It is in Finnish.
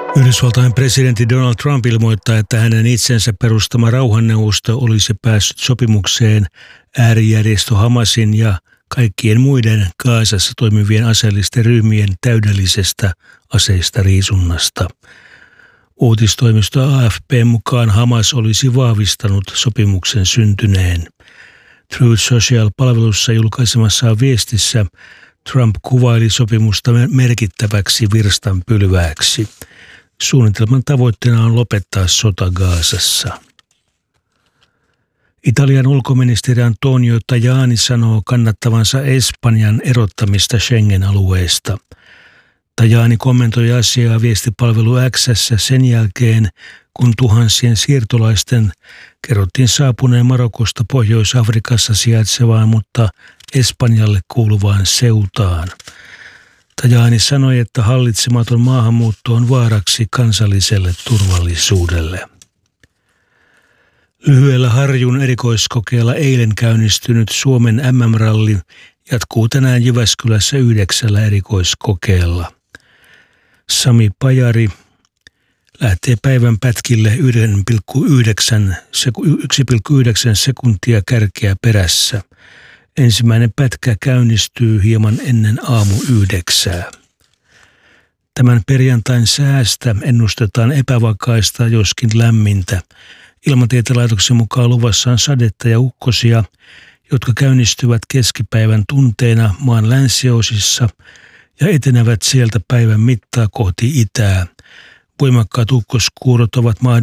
Yhdysvaltain presidentti Donald Trump ilmoittaa, että hänen itsensä perustama rauhanneuvosto olisi päässyt sopimukseen äärijärjestö Hamasin ja kaikkien muiden Gazassa toimivien aseellisten ryhmien täydellisestä aseista riisunnasta. Uutistoimisto AFP mukaan Hamas olisi vahvistanut sopimuksen syntyneen. Truth Social-palvelussa julkaisemassaan viestissä Trump kuvaili sopimusta merkittäväksi virstanpylvääksi. Suunnitelman tavoitteena on lopettaa sota Gazassa. Italian ulkoministeri Antonio Tajani sanoo kannattavansa Espanjan erottamista Schengen-alueesta. Tajani kommentoi asiaa viestipalvelu X:ssä sen jälkeen, kun tuhansien siirtolaisten kerrottiin saapuneen Marokosta Pohjois-Afrikassa sijaitsevaan, mutta Espanjalle kuuluvaan Ceutaan. Tajani sanoi, että hallitsematon maahanmuutto on vaaraksi kansalliselle turvallisuudelle. Lyhyellä Harjun erikoiskokeella eilen käynnistynyt Suomen MM-ralli jatkuu tänään Jyväskylässä 9 erikoiskokeella. Sami Pajari lähtee päivän pätkille 1,9 sekuntia kärkeä perässä. Ensimmäinen pätkä käynnistyy hieman ennen aamu 9. Tämän perjantain säästä ennustetaan epävakaista, joskin lämmintä. Ilmatieteen laitoksen mukaan luvassa on sadetta ja ukkosia, jotka käynnistyvät keskipäivän tunteina maan länsiosissa ja etenevät sieltä päivän mittaa kohti itää. Voimakkaat ukkoskuurot ovat mahdollisia